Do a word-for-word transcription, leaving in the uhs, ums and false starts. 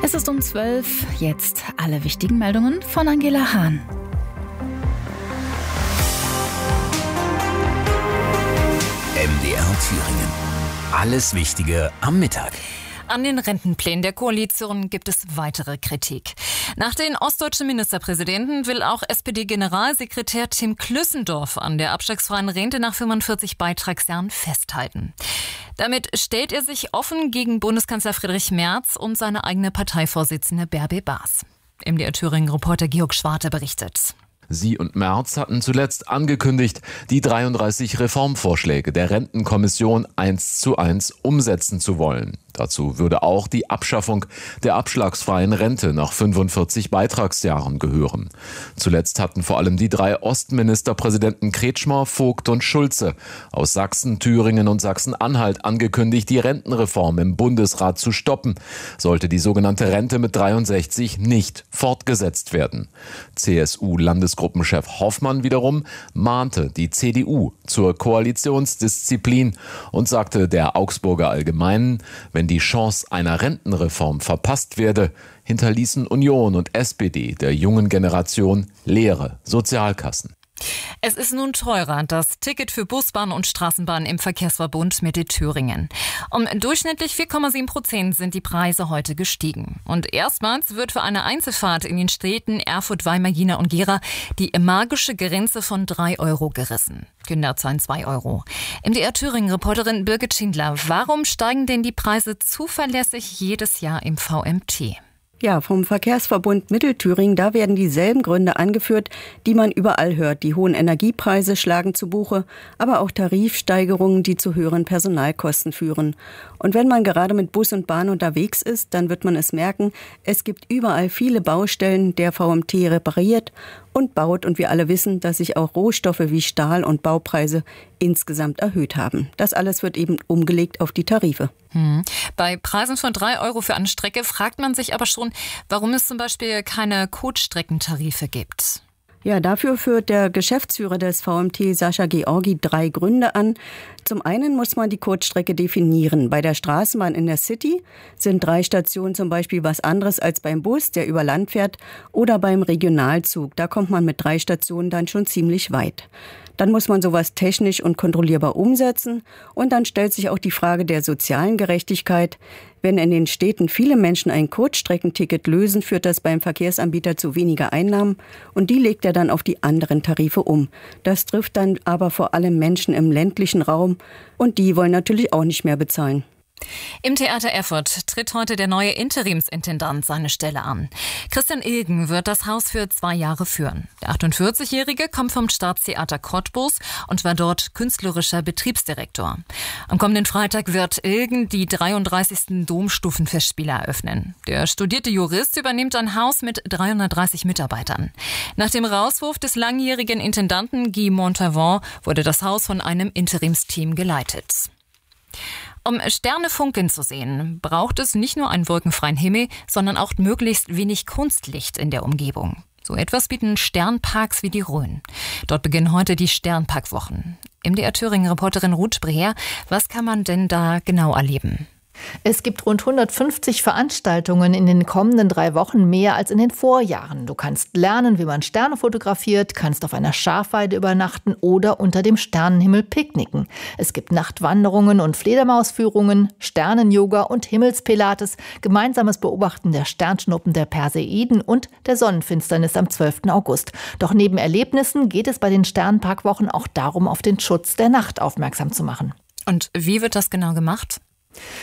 Es ist um zwölf. Jetzt alle wichtigen Meldungen von Angela Hahn. M D R Thüringen. Alles Wichtige am Mittag. An den Rentenplänen der Koalition gibt es weitere Kritik. Nach den ostdeutschen Ministerpräsidenten will auch S P D-Generalsekretär Tim Klüssendorf an der abschlagsfreien Rente nach fünfundvierzig Beitragsjahren festhalten. Damit stellt er sich offen gegen Bundeskanzler Friedrich Merz und seine eigene Parteivorsitzende Bärbel Baas. M D R Thüringen-Reporter Georg Schwarte berichtet. Sie und Merz hatten zuletzt angekündigt, die dreiunddreißig Reformvorschläge der Rentenkommission eins zu eins umsetzen zu wollen. Dazu würde auch die Abschaffung der abschlagsfreien Rente nach fünfundvierzig Beitragsjahren gehören. Zuletzt hatten vor allem die drei Ostministerpräsidenten Kretschmer, Vogt und Schulze aus Sachsen, Thüringen und Sachsen-Anhalt angekündigt, die Rentenreform im Bundesrat zu stoppen, sollte die sogenannte Rente mit dreiundsechzig nicht fortgesetzt werden. C S U-Landesgruppenchef Hoffmann wiederum mahnte die C D U zur Koalitionsdisziplin und sagte der Augsburger Allgemeinen, wenn die Chance einer Rentenreform verpasst werde, hinterließen Union und S P D der jungen Generation leere Sozialkassen. Es ist nun teurer, das Ticket für Bus, Bahn und Straßenbahn im Verkehrsverbund Mitte Thüringen. Um durchschnittlich vier Komma sieben Prozent sind die Preise heute gestiegen. Und erstmals wird für eine Einzelfahrt in den Städten Erfurt, Weimar, Jena und Gera die magische Grenze von drei Euro gerissen. Kinder zahlen zwei Euro. M D R Thüringen-Reporterin Birgit Schindler, warum steigen denn die Preise zuverlässig jedes Jahr im V M T? Ja, vom Verkehrsverbund Mittelthüringen, da werden dieselben Gründe angeführt, die man überall hört. Die hohen Energiepreise schlagen zu Buche, aber auch Tarifsteigerungen, die zu höheren Personalkosten führen. Und wenn man gerade mit Bus und Bahn unterwegs ist, dann wird man es merken, es gibt überall viele Baustellen, der V M T repariert und baut. Und wir alle wissen, dass sich auch Rohstoffe wie Stahl und Baupreise insgesamt erhöht haben. Das alles wird eben umgelegt auf die Tarife. Hm. Bei Preisen von drei Euro für eine Strecke fragt man sich aber schon, warum es zum Beispiel keine Kurzstreckentarife gibt. Ja, dafür führt der Geschäftsführer des V M T, Sascha Georgi, drei Gründe an. Zum einen muss man die Kurzstrecke definieren. Bei der Straßenbahn in der City sind drei Stationen zum Beispiel was anderes als beim Bus, der über Land fährt, oder beim Regionalzug. Da kommt man mit drei Stationen dann schon ziemlich weit. Dann muss man sowas technisch und kontrollierbar umsetzen. Und dann stellt sich auch die Frage der sozialen Gerechtigkeit. Wenn in den Städten viele Menschen ein Kurzstreckenticket lösen, führt das beim Verkehrsanbieter zu weniger Einnahmen. Und die legt er dann auf die anderen Tarife um. Das trifft dann aber vor allem Menschen im ländlichen Raum. Und die wollen natürlich auch nicht mehr bezahlen. Im Theater Erfurt tritt heute der neue Interimsintendant seine Stelle an. Christian Ilgen wird das Haus für zwei Jahre führen. Der achtundvierzigjährige kommt vom Staatstheater Cottbus und war dort künstlerischer Betriebsdirektor. Am kommenden Freitag wird Ilgen die dreiunddreißigsten Domstufenfestspiele eröffnen. Der studierte Jurist übernimmt ein Haus mit dreihundertdreißig Mitarbeitern. Nach dem Rauswurf des langjährigen Intendanten Guy Montavon wurde das Haus von einem Interimsteam geleitet. Um Sterne funkeln zu sehen, braucht es nicht nur einen wolkenfreien Himmel, sondern auch möglichst wenig Kunstlicht in der Umgebung. So etwas bieten Sternparks wie die Rhön. Dort beginnen heute die Sternparkwochen. M D R Thüringen-Reporterin Ruth Breher, was kann man denn da genau erleben? Es gibt rund hundertfünfzig Veranstaltungen in den kommenden drei Wochen, mehr als in den Vorjahren. Du kannst lernen, wie man Sterne fotografiert, kannst auf einer Schafweide übernachten oder unter dem Sternenhimmel picknicken. Es gibt Nachtwanderungen und Fledermausführungen, Sternen-Yoga und Himmelspilates, gemeinsames Beobachten der Sternschnuppen der Perseiden und der Sonnenfinsternis am zwölften August. Doch neben Erlebnissen geht es bei den Sternparkwochen auch darum, auf den Schutz der Nacht aufmerksam zu machen. Und wie wird das genau gemacht?